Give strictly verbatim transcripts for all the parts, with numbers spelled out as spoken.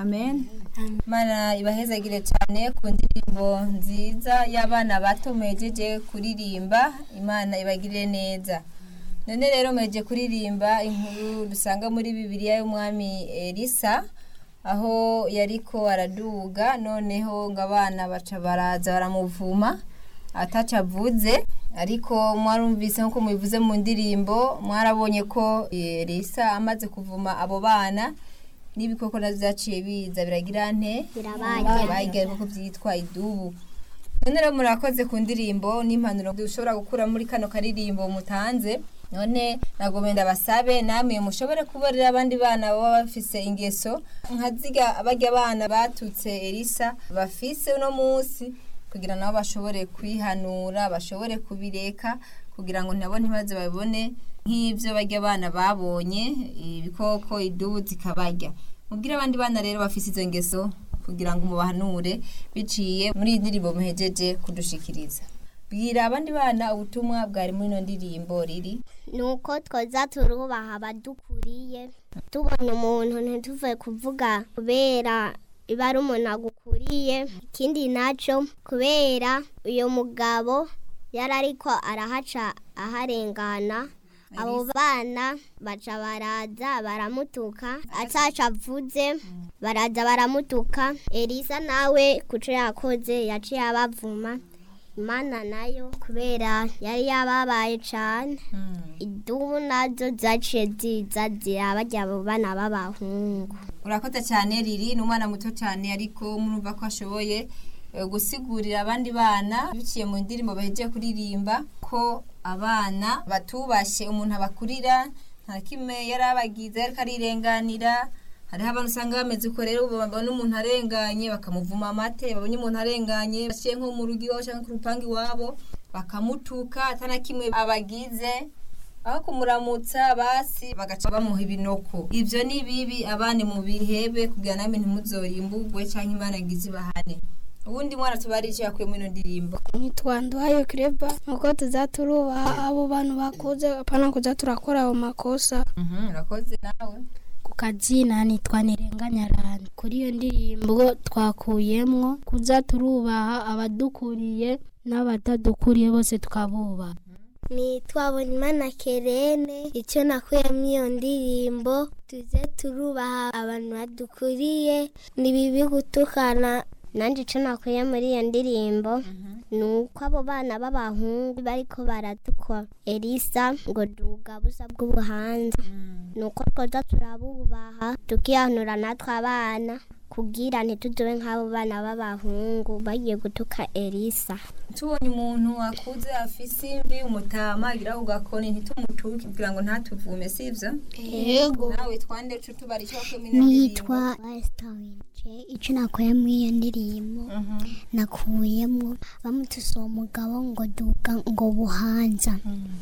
amen. Mana ibahezagire cyane ku ndirimbo nziza y'abana bato mejeje kuririmba. Imana ibagirire neza. None rero meje kuririmba inkuru dusanga muri Bibiliya y'umwami Elisa, aho yariko araduga, noneho ngabana baca baraza baramuvuma atacavuze, ariko mwarumvise nko mubivuze mu ndirimbo, mwarabonye ko Elisa amaze kuvuma abo bana n'ibikoko nazaciye biza biragira nte birabaye koko byitwa idubu. None rero murakoze ku ndirimbo n'impanuro dushobora gukura muri kano karirimbo mutanze. None nagomenda basabe namwe mushobore kuborera abandi bana baba bafise ingeso nkaziga abajya abana batutse Elisa bafise uno munsi, kugira nabo bashobore kwihanura, bashobore kubireka, kugira ngo nabo ntibaze babone nk'ivyo bajya abana babonye ibikoko idubu zikabarya. Mubwire abandi bana rero bafise izo ngeso kugira ngo mubahanure biciye muri indirimbo muhejeje kudushikiriza. Bwira abandi bana ubutumwa bwari muri no ndirimbo riri nuko twoza turubaha abadukuriye, tubona umuntu ntituve kuvuga kubera iba ari umuntu agukuriye. Ikindi naco kubera uyo mugabo yari ariko arahaca aharengana, abo bana baca baraza baramutuka, ataca avuze baraza baramutuka. Elisa nawe kuco yakoze yaciye abavuma. Imana nayo kubera yari yababaye cyane, idubu nazo zaciye ziza zirabarya abo bana b'abahungu. Urakoze cyane riri n'umwana muto cyane, ariko murumva ko ashoboye gusigurira abandi bana biciye mu ndirimbo bahejeje kuririmba ko abana batubashe umuntu abakurira nta kimwe yarabagize ariko arirenganira. Hariho abantu usanga bameze uko rero babona umuntu arenganye bakamuvuma amate, babonye umuntu arenganye bashiye nko mu rugo iwabo cyangwa ku rupangu iwabo bakamutuka atana kimwe abagize, aho kumuramutsa basi bagaca bamuha ibinoko. Ivyo ni bibi, abane mu bihebe kugira namwe ntimuzorimburwe cyangwa Imana ngizi bahane. Ubundi mwana tubarije yakuye mu ndirimbo nitwanduhayo kireba nuko tuzaturubaha abo bantu bakuze, apana kuza turakora abo makosa. Mhm, urakoze nawe. Kukazina nitwa Nirenganya Rand. Kuri iyo ndirimbo twakuyemwo kuza turubaha abadukuriye n'abatadukuriye bose tukabubaha. Nitwa Imana Kerene. Icyo nakuye mu iyo ndirimbo tuze turubaha abantu badukuriye, ni bibi gutukana. Nanje ico nakuye muri iyo ndirimbo nuko abo bana b'abahungu bariko baratukwa Elisa ngo duga busa bw'ubuhanza, nuko twoza turabubaha tukihanura natwe abana kugira ntituzobe nk'abo bana b'abahungu bagiye gutuka Elisa. Tubonye umuntu akuze afise imvi umutama agira ugakoni ntitumutuke kugira ngo ntatuvume, sivyo? Yego. Nawe twande cyo tubari cyo ko mina ndirimbo. Nitwa Westawin. Ico nakuye mu iyo ndirimbo nakuyemwo bamutuse uwo mugabo ngo duga ngo buhanza.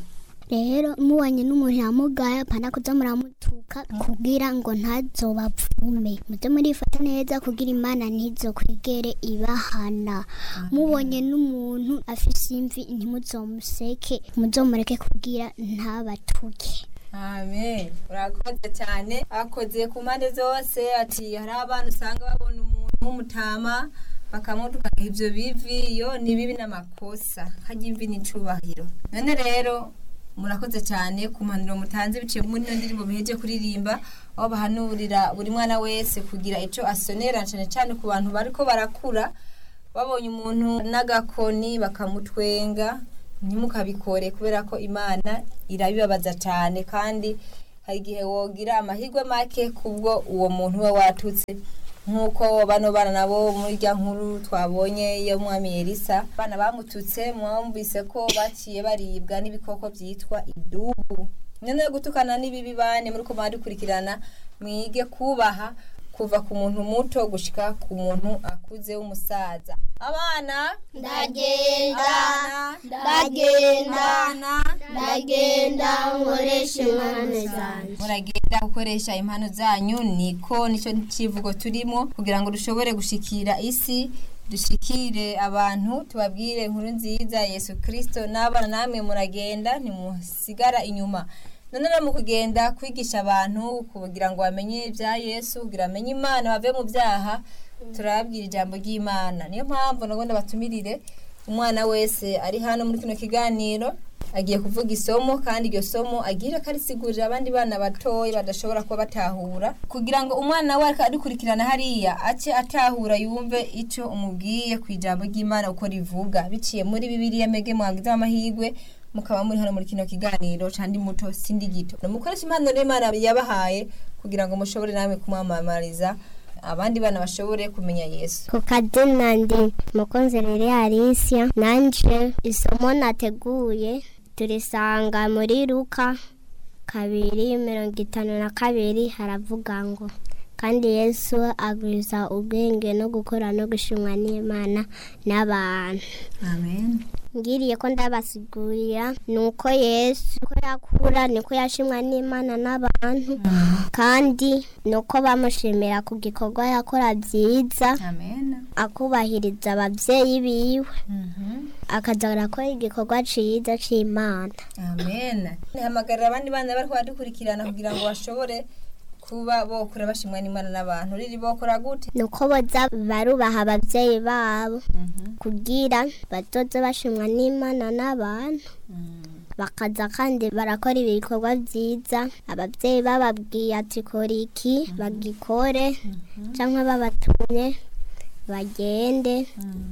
Rero mubanye n'umuntu yamugaye apana kuza muramutuka kugira ngo ntazobapfume, muze murifata neza kugira Imana ntizokwigere ibahana. Mubonye n'umuntu afise imvi ntimuzomuseke, muzomureke kugira ntabatuke. Amen. Urakoze cyane, akoze ku mpande zose. Ati hari abantu usanga babona umuntu w'umutama bakamutuka, ivyo bivi yo ni bibi n'amakosa, hajya imvi n'icubahiro. None rero murakoze cyane ku mpanuro mutanze biciye muri no ndirimbo muheje kuririmba, aho bahanurira buri mwana wese kugira ico asonera, cyane cyane ku bantu bariko barakura babonye umuntu n'agakoni bakamutwenga. Ntimukabikore kubera ko Imana irabibabaza cyane, kandi hari igihe wogira amahirwe make kubwo uwo muntu we watutse, nkuko bano bana nabo muri rya nkuru twabonye yo mwami Elisa, bana bamututse mwumvise ko baciye baribwa n'ibikoko byitwa idubu. None gutukana n'ibibi bane muri ko barikurikirana, mwige kubaha kuva ku muntu muto gushika ku muntu akuze w'umusaza. Abana ndagenda ndagenda ndagenda nkoresha impano zanyu. Muragenda gukoresha impano zanyu, niko nico kivugo turimo kugira ngo dushobore gushikira isi, dushikire abantu, tubabwire inkuru nziza Yesu Kristo. N'abana namwe muragenda ntimusigara inyuma. none rero mu kugenda kwigisha abantu kugira ngo bamenye ibya Yesu kugira amenye Imana bave mu byaha turababwira ijambo ry'Imana. Niyo mpamvu nagomba batumirire umwana wese ari hano muri kino kiganiro agiye kuvuga isomo, kandi iryo somo agira karisigurira abandi bana batoyi badashobora kuba batahura, kugira ngo umwana we arikurikirana hariya ace atahura yumve ico umubwiye ku ijambo ry'Imana uko rivuga biciye muri Bibiliya. Mege mwagize amahirwe mukaba muri hano muri kino kiganiro kandi muto sindi gito, mukoresha impano n'Imana yabahaye kugira ngo mushobore namwe kumwamamariza abandi bana bashobore kumenya Yesu. Ku kazina ndi Mukunzi rero Alicia, nanje isomo nateguye turisanga muri Luka kabiri mirongo itanu na kabiri. Haravuga ngo kandi Yesu agwiza ubwenge no gukora no gushimwa n'Imana n'abantu. Amen. Ngiriye ko ndabasigurira nuko Yesu ko yakura niko yashimwa n'Imana n'abantu, kandi nuko bamushimira ku gikorwa yakora byiza. Amen. Akubahiriza abavyeyi biwe, akazara ko igikorwa ciza c'Imana. Amen. Nihamagarira abandi bana bari kwadukurikirana kugira ngo bashobore kuba bokora bashimwa n'Imana n'abantu. Riri bokora gute? Nuko boza barubaha abavyeyi babo kugira bazoze bashimwa n'Imana n'abantu, bakaza kandi barakora ibikorwa byiza. Abavyeyi bababwiye ati kora iki bagikore, canke babatumye bagende,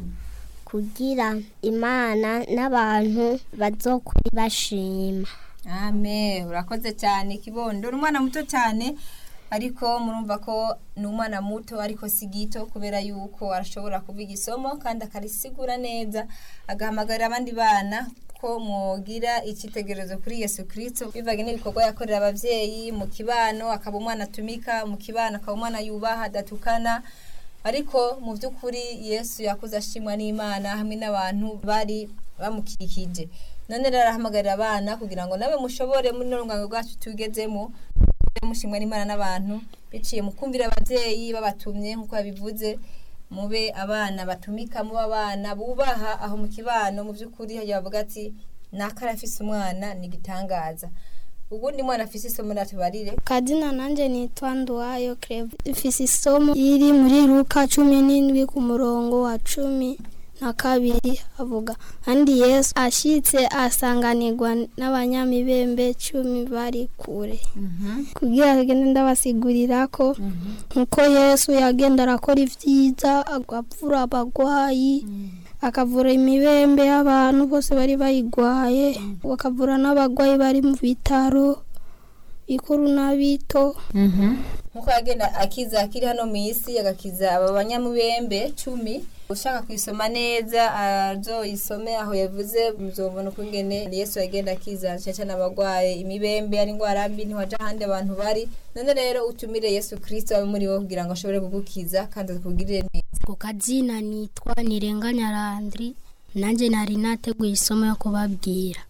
kugira Imana n'abantu bazokuri bashima. Amen. Urakoze cyane kibondo. Umwana muto cyane ariko murumva ko ni umwana muto ariko si gito, kubera yuko arashobora kuvuga isomo kandi akarisigura neza, agahamagarira abandi bana ko mwogira icyitegererezo kuri Yesu Kristo bivanye n'ibikorwa yakorera abavyeyi mu kibano. Akaba umwana atumika mu kibano, akaba umwana yubaha adatukana, ariko mu by'ukuri Yesu yakuze ashimwa n'Imana hamwe n'abantu bari bamukikije. None rero arahamagarira abana kugira ngo nawe mushobore muri n'urungango rwacu tugezemo mushimwa n'Imana n'abantu biciye mu kumvira abavyeyi babatumye nkuko yabivuze. Mube abana batumika, mu abana bubaha aho mu kibano. Mu by'ukuri yavuga ati nakarafise umwana ni gitangaza. Ubundi mwana afise isomo natubarire. Kadina nanje nitwa Nduwayo Cleve. Ifise isomo iri muri Luka cumi n'indwi ku murongo wa cumi na kabiri. Avuga kandi Yesu ashitse asanganirwa n'abanyamibembe cumi bari kure. Kugira agende ndabasigurira ko nkuko Yesu yagenda arakora ivyiza, agavura abagwayi, akavura imibembe y'abantu bose bari bayigwaye, akavura n'abagwayi bari mu bitaro bikuru n'abito. Nkuko yagenda akiza akiri hano mu isi, agakiza aba banyamubembe cumi. Ushaka kwisoma neza azoyisome aho yavuze, muzobona ukungene Yesu yagenda akiza cyane abagwaye imibembe ari ngwara mbi ntiwaje handi abantu bari. None rero utumire Yesu Kristo abe muri wo kugira ngo ashobore kugukiza kandi akugirire neza. Ku kazina nitwa Nirenganya Landry, nanje nari nateguye isomo yo kubabwira.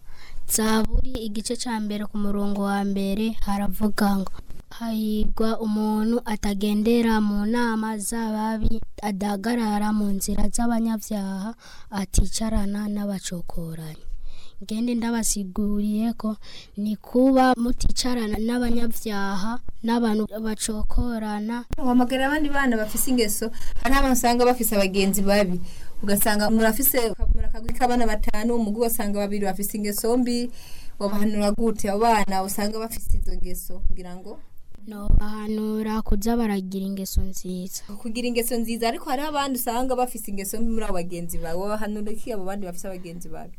Zaburi igice ca mbere ku murongo wa mbere haravuga ngo hahirwa umuntu atagendera mu nama z'ababi, adahagarara mu nzira z'abanyabyaha, aticarana n'abacokoranyi. Ngende ndabasiguriye ko ni kuba muticarana n'abanyabyaha n'abantu bacokorana. Wamagara abandi bana bafise ingeso, hari abantu usanga bafise abagenzi babi, ugasanga murafise murakagwika abana batanu, umugu wasanga babiri bafise ingeso mbi. Wabahanura gute abana usanga bafise izo ngeso kugira ngo no bahanura kuza baragira ingeso nziza? Kugira ingeso nziza, ariko hari abandi usanga bafise ingeso mbi muri abo bagenzi bawe. Wabahanura iki abo bandi bafise abagenzi babi?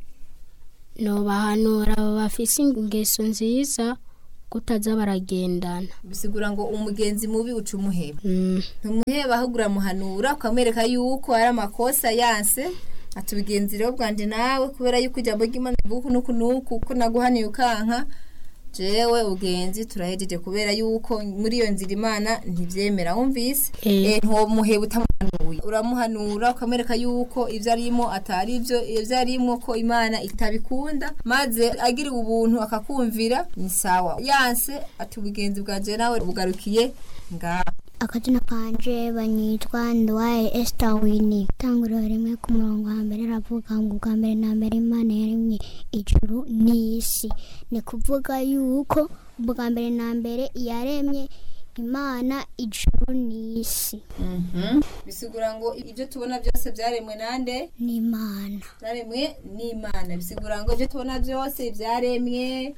No bahanura bafise ingeso nziza kutaza baragendana. Bisigura ngo umugenzi mubi uca umuheba. Mm. Umuheba ahugura muhanura ukamwereka yuko ari amakosa yanse, atubigenzi rero bwanje nawe kubera yuko ijambo ry'Imana rivuga nuko nuko uko naguhaniye ukanka, jewe ugenzi turahejeje kubera yuko muri iyo nzira Imana ntivyemera. Wumvise eh nto muheba utamuhanuye, uramuhanura ukamwereka yuko ivyo arimo atari ivyo ivyo arimo, ko Imana itabikunda, maze agira ubuntu akakumvira ni sawa. Yanse atubigenzi bwanje nawe bugarukiye ngaho. akazina kanje banyitwa Ndwaye Esther Winnie. Tanguriro rimwe ku murongo wa mbere ravuga ngo ubwa mbere na mbere Imana yaremye ijuru n'isi. Ni kuvuga yuko ubwa mbere na mbere yaremye Imana ijuru n'isi. Mhm. Bisigura ngo ibyo tubona byose byaremwe nande? N'Imana. Byaremwe n'Imana. Bisigura ngo ibyo tubona byose byaremwe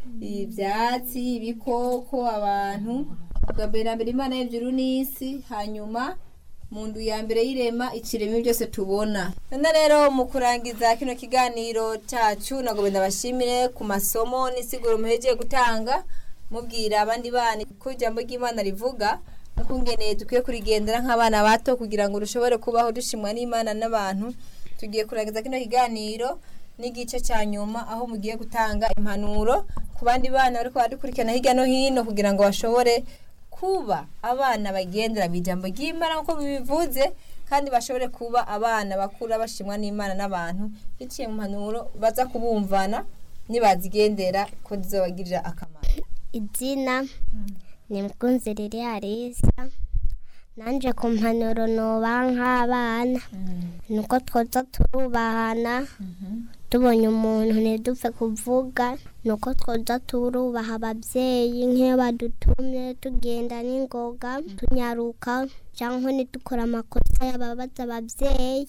ibyatsi, ibikoko, abantu. Ubwa mbere na mbere Imana y'ijuru n'isi, hanyuma mu ndu ya mbere y'irema ikiremwa byose tubona. None rero mu kurangiza kino kiganiro cyacu nago ndabashimire ku masomo n'isiguro muheje gutanga mubwira abandi bana ko ijambo ry'Imana rivuga nakungene dukwiye kurigendera nk'abana bato kugira ngo rushobore kubaho dushimwa n'Imana n'abantu. Tugiye kurangiza kino kiganiro n'igice cya nyuma aho mugiye gutanga impanuro ku bandi bana bariko badukurikirana hirya no hino kugira ngo bashobore kuba abana bagendera bijambo ry'Imana uko bibivuze kandi bashobore kuba abana bakura bashimwa n'Imana n'abantu biciye mu mpanuro baza kubumvana nibazigendera ko zizobagirira akamaro. Izina ni Mkunziriri Arisa. Nanje ku mpanuro noba nk'abana nuko twoza turubahana, tubonye umuntu ntidupfe kuvuga, nuko twoza turubaha ababyeyi nk'iyo badutumye tugenda n'ingoga tunyaruka cyangwa ntidukora amakosa y'ababaza ababyeyi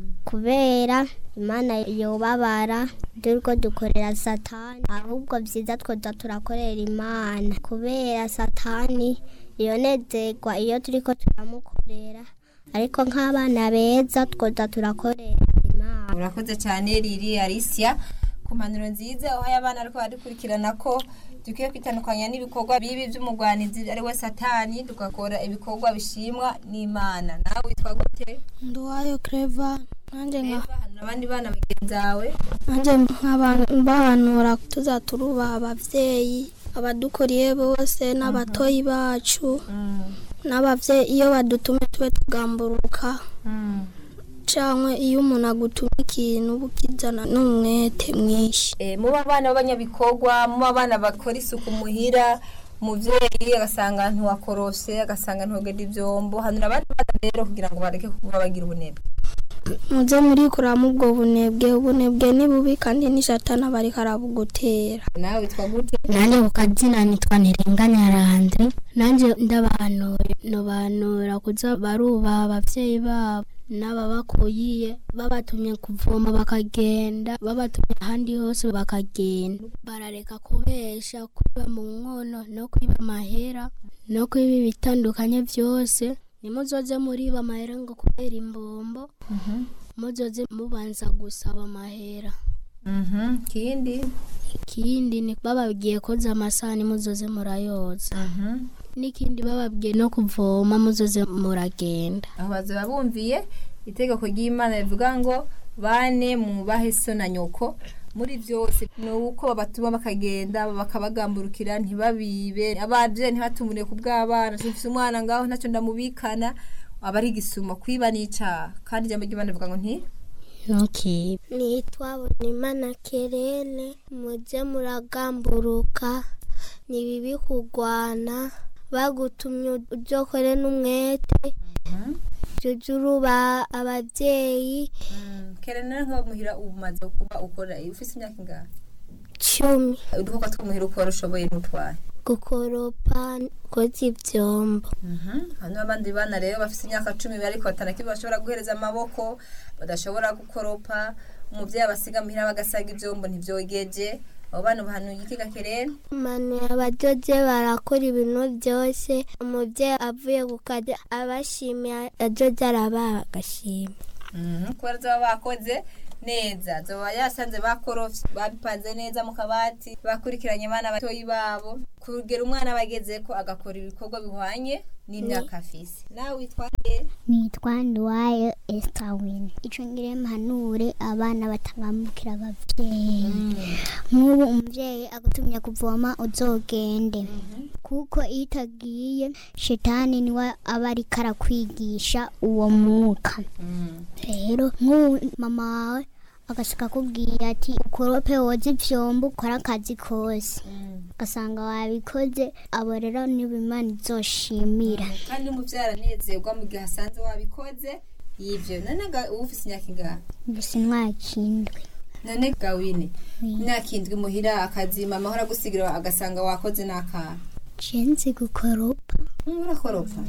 kubera Imana yobabara turiko dukorera Satani, ahubwo byiza twoza turakorera Imana kubera Satani yonezerwa iyo turiko turamukorera, ariko nk'abana beza twoza turakorera Imana. Urakoze cyane Riri Alicia ku mpanuro nziza aho abana ariko badukurikirana ko dukwiye kwitandukanya n'ibikorwa bibi by'umugwanizi ari we Satani tugakora ibikorwa bishimwa n'Imana. Nawe witwa gute? Nduwayo Clever. Nanje nka abandi bana bagenzawe nanje nk'abantu bahanura tuzaturuba abavyeyi abadukoriye bose n'abatoyi bacu n'abavyeyi iyo badutume tube tugamburuka cyangwa iyo umuntu agutumye ikintu bukizana n'umwete mwinshi. Eh muba abana b'abanyabikorwa, muba abana bakora isuku muhira, muvyeyi agasanga ntiwakorose agasanga ntogenda ivyombo, hanura abandi bana rero kugira ngo bareke kuba bagira ubunebwe. Muze muri kuramo ubwo bunebwe, ubunebwe ni bubi kandi ni Satani bari karabugutera. Nawe witwa gute? Nanje ukazina nitwa Ntirenganya Landry. Nanje ndabanura no banura kuza baruba abavyeyi babo n'ababakuyiye babatumye kuvoma bakagenda, babatumye ahandi hose bakagenda, barareka kubesha kwiba mu nkono no kwiba amahera no kwiba ibitandukanye byose. Nimuzoze muri bamahera ngo kubera imbombo, mhm muzoze mubanza gusaba amahera. Mhm kindi kindi ni bababwiye koza amasahani muzoze murayoza. Mhm nikindi bababwiye no kuvoma muzoze muragenda. Aho bazoba bumviye itegeko ry'Imana rivuga ngo bane mu baheso na nyoko muri byose nuko batuma bakagenda bakabagamburukira ntibabibe, abaje ntibatumure ku bw'abana sifise umwana ngaho ntacyo ndamubikana abari gisuma kwiba nica kandi jambo ry'Imana rivuga ngo nti okay. Nitwa Bonimana Kerene. Muje muragamburuka ni bibi kugwana bagutumye ujokore n'umwete jujuruba abavyeyi. Kerene nko muhira ubumaze kuba ukora ufise imyaka ingahe? Cumi. Uduko twumuhira ukora ushoboye n'utwaye gukoropa koza ivyombo. Mhm hano abandi bana rero bafise imyaka cumi ariko batanaki bashobora guhereza amaboko badashobora gukoropa, umuvyeyi abasiga muhira bagasaga ivyombo ntivyogeje. Abo bana bahanuye ikiga Kerene manu abajoje barakora ibintu byose, umuvyeyi avuye gukaza abashimye ajoje araba agashima. Mhm kubera zaba bakoze neza, zoba yasanze bakorofye babipanze neza mu kabati, bakurikiranye abana batoyi babo kugera umwana bageze ko agakora ibikorwa bihwanye n'imyaka afise. Nawe witwaye? Nitwa Ndwaye Esther Winnie. Ico ngire mpanure abana batangambukira abavyeyi. Nk'ubu umuvyeyi agutumye kuvoma uzogende, kuko itagiye Shetani niwe abari karakwigisha uwo mwuka. Rero nk'ubu mama wawe agashaka kubwira ati ukorope woze ivyombo ukora akazi kose, ugasanga wabikoze abo rero nibo Imana izoshimira. kandi umuvyara anezerwa mu gihe asanze wabikoze yivyo. none ga ufise imyaka ingahe? Mbese mwakindwe. none Gawine imyaka indwi muhira akazi mama ahora gusigira agasanga wakoze n'akana Cenzi gukoropa. murakoropa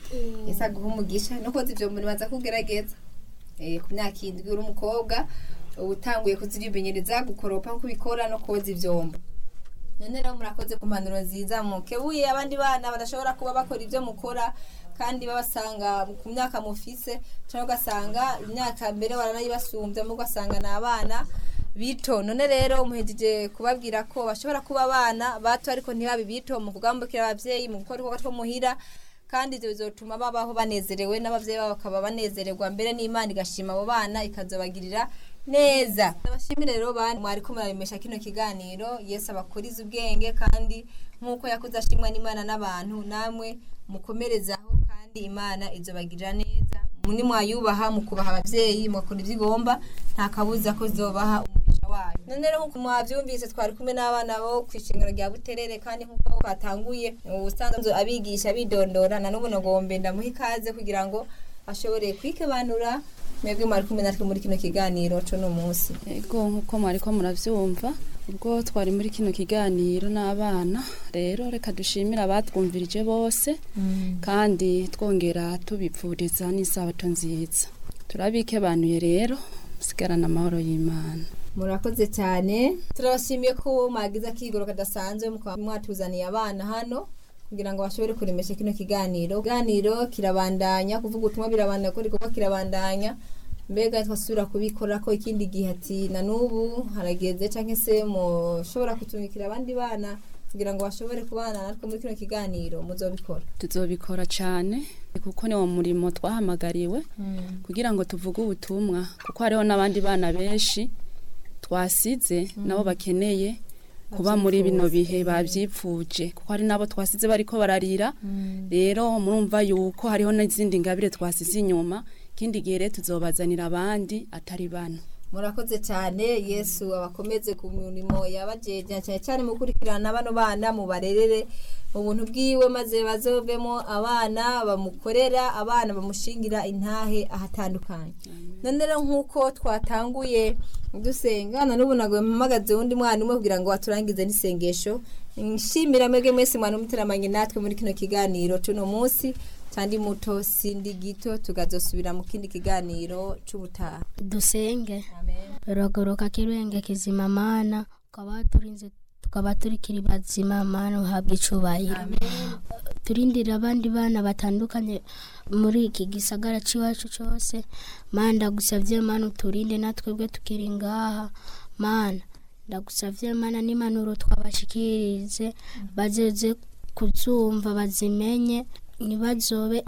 esa guha umugisha no koza ivyo muri baza kugerageza eh ku myaka indwi uri umukobwa utanguye kuzirimenyereza gukoropa nko bikora no koza ivyombo. none rero murakoze ku mpanuro nziza mukebuye abandi bana badashobora kuba bakora ivyo mukora kandi babasanga ku myaka mufise cyangwa ugasanga imyaka mbere baranayibasumbye mu ugasanga n'abana bito. none rero umuhejeje kubabwira ko bashobora kuba abana bato ariko ntibabi bito mu kugambukira abavyeyi mu gukora uko two muhira kandi ivyo bizotuma babaho banezerewe n'abavyeyi babo bakaba banezererwa mbere n'Imana igashima abo bana ikazobagirira neza. Abashimire rero bana mwari ko murabimesha kino kiganiro. Yesu abakuriza ubwenge kandi nkuko yakuze ashimwa n'Imana n'abantu namwe mukomerezaho kandi Imana izobagirira neza. Muni mwayubaha mukubaha abavyeyi mukora ivyigomba nta kabuza ko zobaha umugisha wayo. none rero nkuko mwavyumvise twari kumwe n'abana bo kwishingiro rya Buterere kandi nkuko batanguye ubusanzwe abigisha bidondora na n'ubu nogombe ndamuha ikaze kugira ngo ashobore kwikebanura. Mwebwe mwari kumwe natwe muri kino kiganiro cyo no munsi. Ego nkuko mwari ko muravyumva ubwo twari muri kino kiganiro n'abana rero reka dushimira abatwumvirije bose kandi twongera tubipfuriza n'isabato nziza. Turabike banuye rero sigarana amahoro y'Imana. Murakoze cyane. Turabashimiye ko mwagize akigoro kadasanzwe mukaba mwatuzaniye abana hano kugira ngo bashobore kuremesha kino kiganiro. Kiganiro kirabandanya kuvuga utumwa birabandanya ko riko kirabandanya. Mbega twasubira kubikora ko ikindi gihe ati na nubu harageze canke se mushobora kutumikira abandi bana kugira ngo bashobore kubana natwe muri kino kiganiro muzobikora. Tuzobikora cyane kuko ni wo murimo twahamagariwe kugira ngo tuvuge ubutumwa kuko hariho n'abandi bana benshi twasize nabo bakeneye kuba muri bino bihe bavyipfuje kuko hari nabo twasize bariko bararira. Rero murumva yuko hariho n'izindi ngabire twasize inyuma kindi gihe rero tuzobazanira abandi atari bano. Murakoze cyane. Yesu abakomeze ku murimo yabajeje cyane cyane mukurikirana bano bana mu barerere mu buntu bwiwe maze bazovemo abana bamukorera abana bamushingira intahe ahatandukanye. None rero nkuko twatanguye dusenga na nubu nagwe mpamagaze undi mwana umwe kugira ngo aturangize n'isengesho. Nshimira mwege mwese mwana umutiramanye natwe muri kino kiganiro cuno munsi kandi muto sindi gito tugazosubira mu kindi kiganiro c'ubutaha. Dusenge. Amen. Rogoroka kirwenge kizima mana ukaba turinze tukaba turikiri bazima mana uhabwe icubahiro. Turindira abandi bana batandukanye muri iki gisagara ciwacu cyose mana ndagusavye mana uturinde natwebwe tukiri ngaha mana ndagusavye mana n'impanuro twabashikirize bazeze kuzumva bazimenye nibazobe